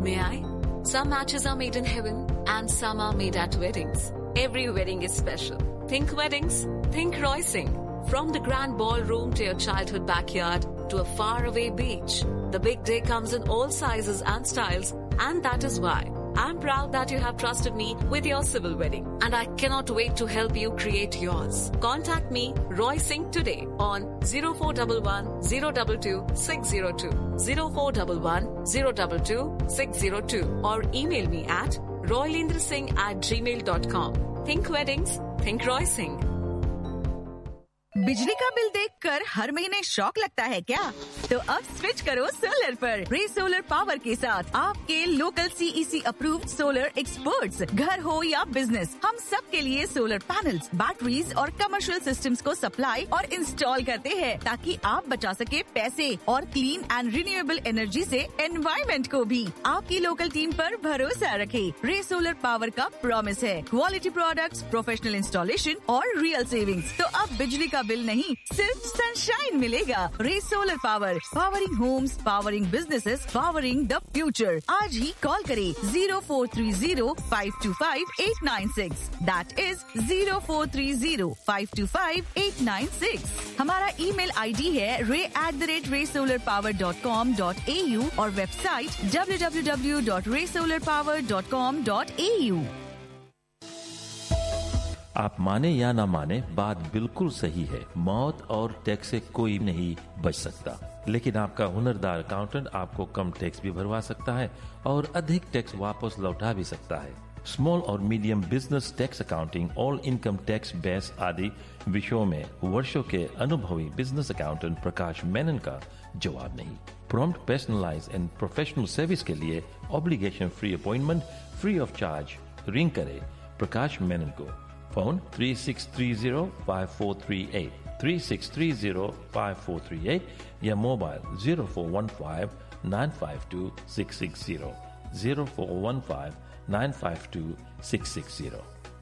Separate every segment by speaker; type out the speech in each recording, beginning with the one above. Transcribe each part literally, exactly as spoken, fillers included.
Speaker 1: May I? Some matches are made in heaven and some are made at weddings. Every wedding is special. Think weddings, think Roysing. From the grand ballroom to your childhood backyard to a faraway beach, the big day comes in all sizes and styles, and that is why I'm proud that you have trusted me with your civil wedding, and I cannot wait to help you create yours. Contact me, Roy Singh, today on zero four one one zero two two six zero two, zero four one one zero two two six zero two, or email me at roylendrasingh at gmail dot com. Think weddings, think Roy Singh.
Speaker 2: बिजली का bill देखकर हर महीने shock लगता है क्या? तो अब switch करो सोलर पर। रे सोलर पावर के साथ आपके local CEC approved solar experts, घर हो या बिजनेस, हम सब के लिए सोलर पैनल्स, बैटरीज और कमर्शियल सिस्टम्स को सप्लाई और इंस्टॉल करते हैं, ताकि आप बचा सके पैसे और क्लीन एंड रिन्यूएबल एनर्जी से एनवायरमेंट को भी। आपकी लोकल टीम पर भरोसा रखें। रे सोलर पावर का प्रॉमिस है क्वालिटी प्रोडक्ट्स, प्रोफेशनल इंस्टॉलेशन और रियल सेविंग्स। तो अब बिजली का बिल नहीं, सिर्फ सनशाइन मिलेगा। रे solar power, powering Holmes, powering businesses, powering the future. आज ही कॉल करें zero four three zero five to five eight nine six, that is zero four three zero five to five eight nine six. हमारा email ID है रे at the rate रे solar power dot com dot A you और website W W W dot रे solar power dot com dot A you.
Speaker 3: आप माने या ना माने, बात बिल्कुल सही है। मौत और टैक्स से कोई नहीं बच सकता, लेकिन आपका हुनरदार अकाउंटेंट आपको कम टैक्स भी भरवा सकता है और अधिक टैक्स वापस लौटा भी सकता है। स्मॉल और medium business tax accounting, all income tax base आदि विषयों में वर्षों के अनुभवी बिजनेस अकाउंटेंट प्रकाश मेनन का जवाब नहीं। Prompt, personalise and professional service के लिए obligation free appointment free of charge ring करें प्रकाश मेनन को। Phone three six three zero five four three eight, three six three zero five four three eight या mobile zero four one five nine five to six six zero, zero four one five nine five to six six zero.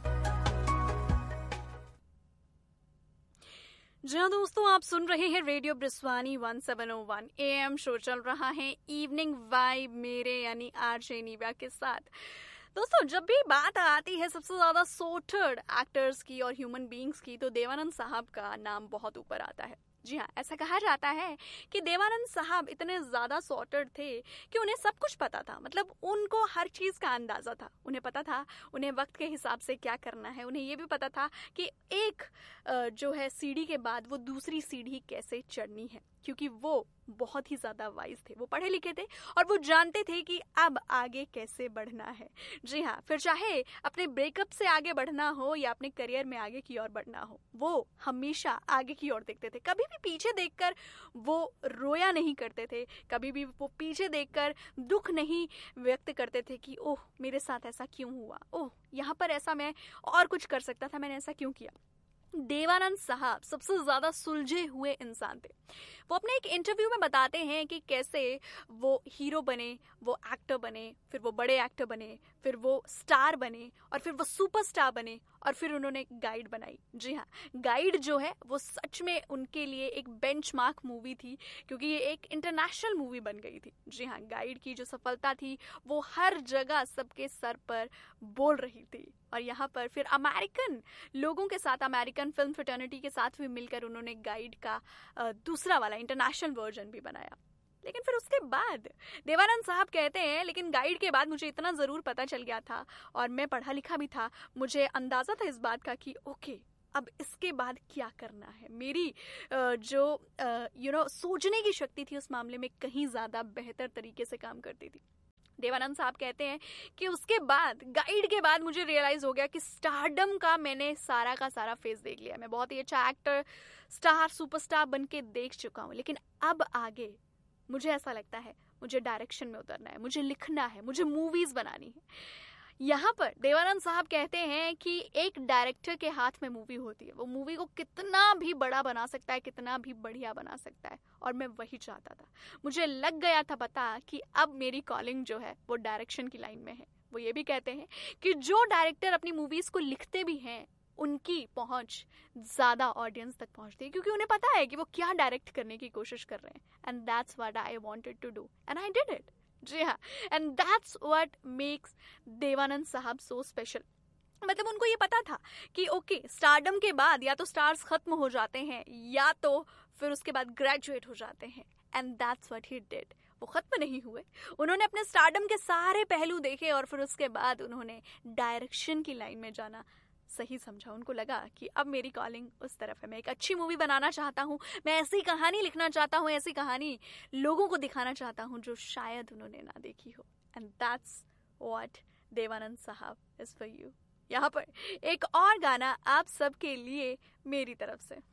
Speaker 4: जी हाँ दोस्तों, आप सुन रहे हैं radio ब्रिस्वानी one seven O one A M. Show चल रहा है evening vibe मेरे यानी आरजे नीवा के साथ। दोस्तों, जब भी बात आती है सबसे ज्यादा सॉर्टेड एक्टर्स की और ह्यूमन बीइंग्स की, तो देवानंद साहब का नाम बहुत ऊपर आता है। जी हाँ, ऐसा कहा जाता है कि देवानंद साहब इतने ज्यादा सॉर्टेड थे कि उन्हें सब कुछ पता था। मतलब उनको हर चीज का अंदाजा था। उन्हें पता था उन्हें वक्त के हिसाब से क्या करना है। उन्हें ये भी पता था कि एक जो है सीढ़ी के बाद वो दूसरी सीढ़ी कैसे चढ़नी है, क्योंकि वो बहुत ही ज्यादा वाइज थे। वो पढ़े लिखे थे और वो जानते थे कि अब आगे कैसे बढ़ना है। जी हाँ, फिर चाहे अपने ब्रेकअप से आगे बढ़ना हो या अपने करियर में आगे की ओर बढ़ना हो, वो हमेशा आगे की ओर देखते थे। कभी भी पीछे देखकर वो रोया नहीं करते थे। कभी भी वो पीछे देखकर दुख नहीं व्यक्त करते थे कि ओह मेरे साथ ऐसा क्यों हुआ, ओह यहाँ पर ऐसा मैं और कुछ कर सकता था, मैंने ऐसा क्यों किया। देवानंद साहब सबसे ज्यादा सुलझे हुए इंसान थे। वो अपने एक इंटरव्यू में बताते हैं कि कैसे वो हीरो बने, वो एक्टर बने, फिर वो बड़े एक्टर बने, फिर वो स्टार बने और फिर वो सुपरस्टार बने और फिर उन्होंने गाइड बनाई। जी हाँ, गाइड जो है वो सच में उनके लिए एक बेंचमार्क मूवी थी, क्योंकि ये एक इंटरनेशनल मूवी बन गई थी। जी हाँ, गाइड की जो सफलता थी वो हर जगह सबके सर पर बोल रही थी। और यहाँ पर फिर अमेरिकन लोगों के साथ, अमेरिकन फिल्म फ्रेटर्निटी के साथ भी मिलकर उन्होंने गाइड का दूसरा वाला इंटरनेशनल वर्जन भी बनाया। लेकिन फिर उसके बाद देवानंद साहब कहते हैं, लेकिन गाइड के बाद मुझे इतना जरूर पता चल गया था और मैं पढ़ा लिखा भी था, मुझे अंदाजा था इस बात का कि ओके अब इसके बाद क्या करना है। मेरी जो यू नो सोचने की शक्ति थी उस मामले में कहीं ज्यादा बेहतर तरीके से काम करती थी। देवानंद साहब कहते हैं कि उसके बाद, गाइड के बाद मुझे रियलाइज हो गया कि स्टारडम का मैंने सारा का सारा फेज देख लिया। मैं बहुत ही अच्छा एक्टर, स्टार, सुपरस्टार बन के देख चुका हूँ, लेकिन अब आगे मुझे ऐसा लगता है मुझे डायरेक्शन में उतरना है, मुझे लिखना है, मुझे मूवीज बनानी है। यहाँ पर देवानंद साहब कहते हैं कि एक डायरेक्टर के हाथ में मूवी होती है, वो मूवी को कितना भी बड़ा बना सकता है, कितना भी बढ़िया बना सकता है, और मैं वही चाहता था। मुझे लग गया था पता कि अब मेरी कॉलिंग जो है वो डायरेक्शन की लाइन में है। वो ये भी कहते हैं कि जो डायरेक्टर अपनी मूवीज को लिखते भी हैं उनकी पहुंच ज्यादा ऑडियंस तक पहुंचती है, क्योंकि उन्हें पता है कि वो क्या डायरेक्ट करने की कोशिश कर रहे हैं। And that's what I wanted to do and I did it. जी हाँ, and that's what makes Devanand साहब सो स्पेशल। मतलब उनको ये पता था कि ओके स्टारडम के बाद या तो स्टार्स खत्म हो जाते हैं या तो फिर उसके बाद ग्रेजुएट हो जाते हैं, and that's what he did. वो खत्म नहीं हुए, उन्होंने अपने स्टारडम के सारे पहलू देखे और फिर उसके बाद उन्होंने डायरेक्शन की लाइन में जाना सही समझा। उनको लगा कि अब मेरी कॉलिंग उस तरफ है, मैं एक अच्छी मूवी बनाना चाहता हूँ, मैं ऐसी कहानी लिखना चाहता हूँ, ऐसी कहानी लोगों को दिखाना चाहता हूँ जो शायद उन्होंने ना देखी हो, एंड दैट्स व्हाट देवानंद साहब इज फॉर यू। यहाँ पर एक और गाना आप सबके लिए मेरी तरफ से।